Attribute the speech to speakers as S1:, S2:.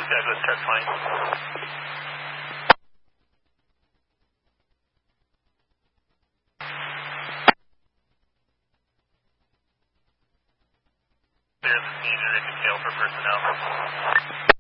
S1: Douglas, test flight. Clear the scene and detail for personnel.